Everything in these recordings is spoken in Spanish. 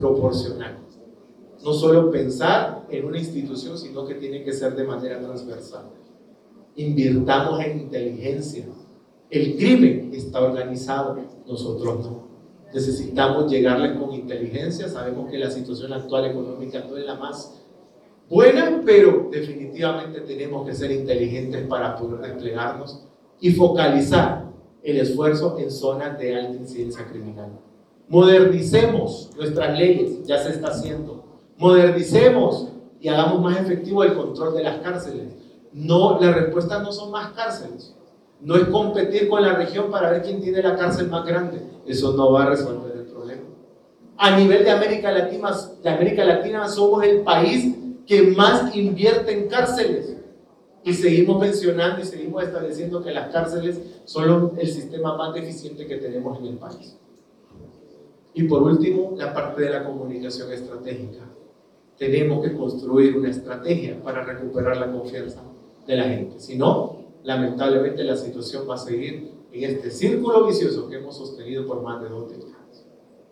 proporcional. No solo pensar en una institución, sino que tiene que ser de manera transversal. Invirtamos en inteligencia. El crimen está organizado, nosotros no. Necesitamos llegarles con inteligencia. Sabemos que la situación actual económica no es la más buena, pero definitivamente tenemos que ser inteligentes para poder desplegarnos y focalizar el esfuerzo en zonas de alta incidencia criminal. Modernicemos nuestras leyes, ya se está haciendo. Modernicemos y hagamos más efectivo el control de las cárceles. No, la respuesta no son más cárceles. No es competir con la región para ver quién tiene la cárcel más grande. Eso no va a resolver el problema. A nivel de América Latina somos el país que más invierte en cárceles. Y seguimos mencionando y seguimos estableciendo que las cárceles son el sistema más deficiente que tenemos en el país. Y por último, la parte de la comunicación estratégica. Tenemos que construir una estrategia para recuperar la confianza de la gente. Si no, lamentablemente la situación va a seguir en este círculo vicioso que hemos sostenido por más de 2 décadas.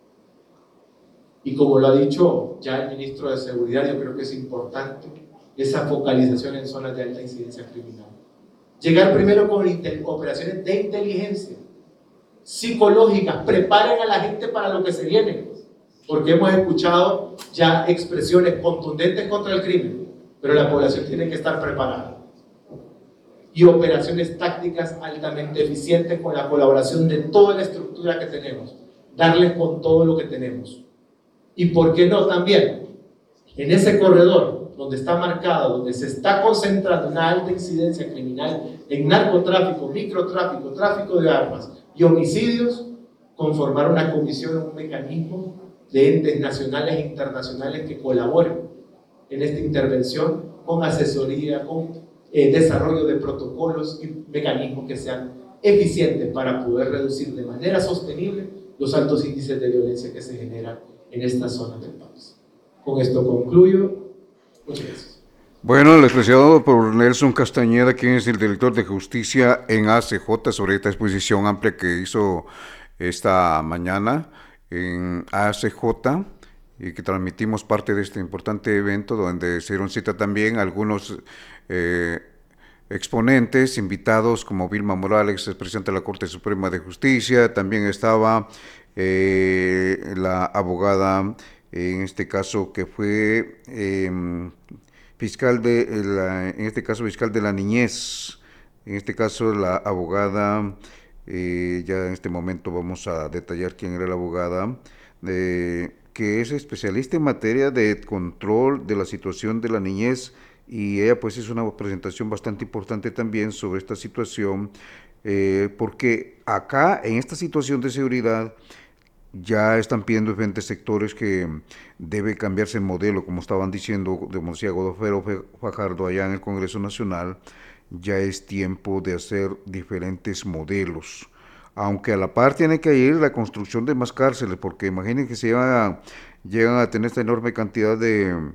Y como lo ha dicho ya el ministro de Seguridad, yo creo que es importante esa focalización en zonas de alta incidencia criminal. Llegar primero con operaciones de inteligencia, psicológicas, preparen a la gente para lo que se viene, porque hemos escuchado ya expresiones contundentes contra el crimen, pero la población tiene que estar preparada. Y operaciones tácticas altamente eficientes con la colaboración de toda la estructura que tenemos, darles con todo lo que tenemos. Y por qué no también, en ese corredor donde está marcado, donde se está concentrando una alta incidencia criminal en narcotráfico, microtráfico, tráfico de armas y homicidios, conformar una comisión o un mecanismo de entes nacionales e internacionales que colaboren en esta intervención con asesoría, con desarrollo de protocolos y mecanismos que sean eficientes para poder reducir de manera sostenible los altos índices de violencia que se generan en estas zonas del país. Con esto concluyo. Muchas gracias. Bueno, el licenciado por Nelson Castañeda, quien es el director de justicia en ACJ, sobre esta exposición amplia que hizo esta mañana en ACJ y que transmitimos parte de este importante evento donde se dieron cita también algunos exponentes, invitados como Vilma Morales, presidente de la Corte Suprema de Justicia, también estaba la abogada, en este caso que fue fiscal fiscal de la niñez, en este caso la abogada, ya en este momento vamos a detallar quién era la abogada, que es especialista en materia de control de la situación de la niñez, y ella pues hizo una presentación bastante importante también sobre esta situación, porque acá en esta situación de seguridad ya están pidiendo diferentes sectores que debe cambiarse el modelo, como estaban diciendo, como decía Godofredo Fajardo allá en el Congreso Nacional. Ya es tiempo de hacer diferentes modelos, aunque a la par tiene que ir la construcción de más cárceles, porque imaginen que llegan a tener esta enorme cantidad de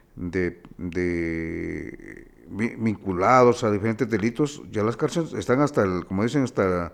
vinculados a diferentes delitos. Ya las cárceles están como dicen, hasta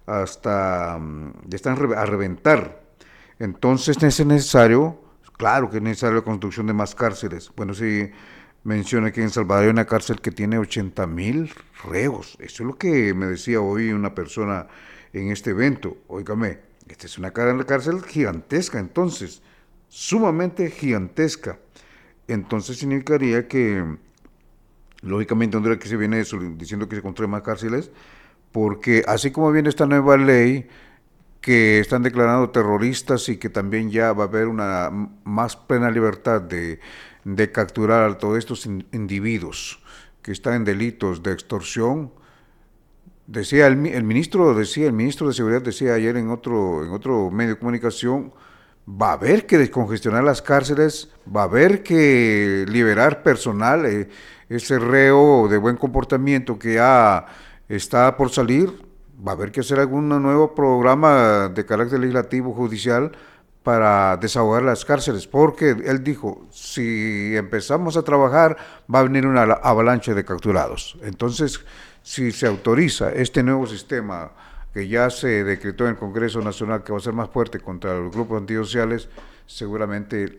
están a reventar. Entonces es necesario, claro que es necesario la construcción de más cárceles. Bueno, sí menciona que en Salvador hay una cárcel que tiene 80,000 reos. Eso es lo que me decía hoy una persona en este evento. Óigame, esta es una cárcel gigantesca, entonces, sumamente gigantesca. Entonces significaría que, lógicamente, donde que se viene diciendo que se construyen más cárceles, porque así como viene esta nueva ley que están declarando terroristas y que también ya va a haber una más plena libertad de capturar a todos estos individuos que están en delitos de extorsión. Decía el ministro de Seguridad decía ayer en otro medio de comunicación, va a haber que descongestionar las cárceles, va a haber que liberar personal, ese reo de buen comportamiento que ya está por salir, va a haber que hacer algún nuevo programa de carácter legislativo, judicial, para desahogar las cárceles, porque él dijo, si empezamos a trabajar, va a venir una avalancha de capturados. Entonces, si se autoriza este nuevo sistema que ya se decretó en el Congreso Nacional, que va a ser más fuerte contra los grupos antisociales, seguramente